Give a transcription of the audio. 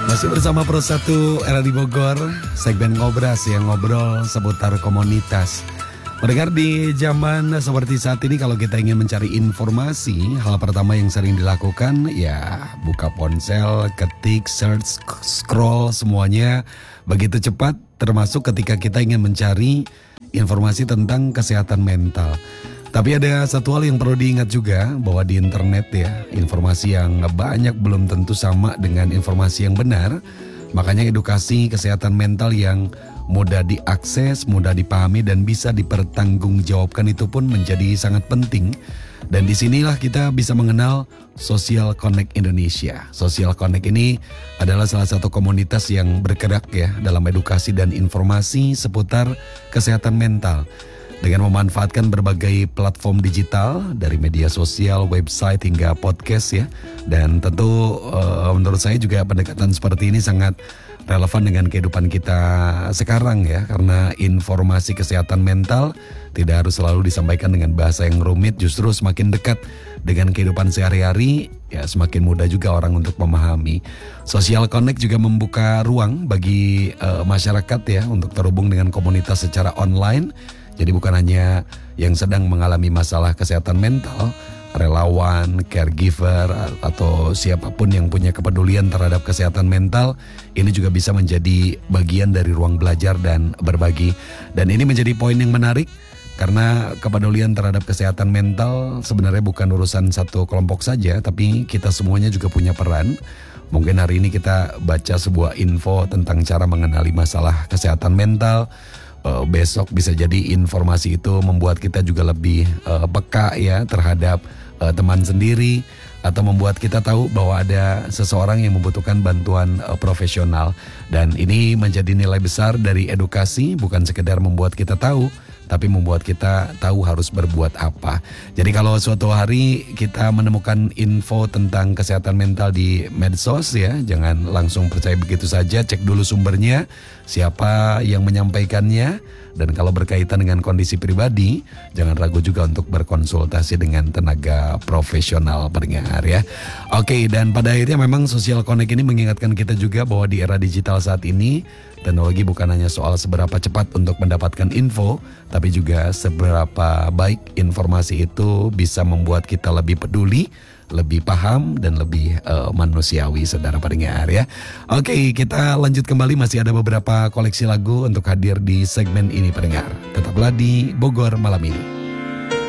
Masih bersama Pro 1 Era di Bogor, segmen Ngobras yang ngobrol seputar komunitas. Mendengar di zaman seperti saat ini, kalau kita ingin mencari informasi, hal pertama yang sering dilakukan ya buka ponsel, ketik, search, scroll, semuanya begitu cepat, termasuk ketika kita ingin mencari informasi tentang kesehatan mental. Tapi ada satu hal yang perlu diingat juga, bahwa di internet ya, informasi yang banyak belum tentu sama dengan informasi yang benar. Makanya edukasi kesehatan mental yang mudah diakses, mudah dipahami dan bisa dipertanggungjawabkan itu pun menjadi sangat penting. Dan disinilah kita bisa mengenal Social Connect Indonesia. Social Connect ini adalah salah satu komunitas yang bergerak ya dalam edukasi dan informasi seputar kesehatan mental. Dengan memanfaatkan berbagai platform digital dari media sosial, website hingga podcast ya. Dan tentu menurut saya juga pendekatan seperti ini sangat relevan dengan kehidupan kita sekarang ya. Karena informasi kesehatan mental tidak harus selalu disampaikan dengan bahasa yang rumit, justru semakin dekat dengan kehidupan sehari-hari ya semakin mudah juga orang untuk memahami. Social Connect juga membuka ruang bagi masyarakat ya untuk terhubung dengan komunitas secara online. Jadi bukan hanya yang sedang mengalami masalah kesehatan mental, relawan, caregiver, atau siapapun yang punya kepedulian terhadap kesehatan mental, ini juga bisa menjadi bagian dari ruang belajar dan berbagi. Dan ini menjadi poin yang menarik, karena kepedulian terhadap kesehatan mental sebenarnya bukan urusan satu kelompok saja, tapi kita semuanya juga punya peran. Mungkin hari ini kita baca sebuah info tentang cara mengenali masalah kesehatan mental. Besok bisa jadi informasi itu membuat kita juga lebih peka ya terhadap teman sendiri, atau membuat kita tahu bahwa ada seseorang yang membutuhkan bantuan profesional. Dan ini menjadi nilai besar dari edukasi, bukan sekedar membuat kita tahu, tapi membuat kita tahu harus berbuat apa. Jadi kalau suatu hari kita menemukan info tentang kesehatan mental di medsos ya, jangan langsung percaya begitu saja, cek dulu sumbernya, siapa yang menyampaikannya, dan kalau berkaitan dengan kondisi pribadi, jangan ragu juga untuk berkonsultasi dengan tenaga profesional pendengar ya. Oke, dan pada akhirnya memang Social Connect ini mengingatkan kita juga bahwa di era digital saat ini, teknologi bukan hanya soal seberapa cepat untuk mendapatkan info, tapi juga seberapa baik informasi itu bisa membuat kita lebih peduli, lebih paham, dan lebih manusiawi, saudara pendengar ya. Oke, kita lanjut kembali, masih ada beberapa koleksi lagu untuk hadir di segmen ini pendengar. Tetaplah di Bogor malam ini.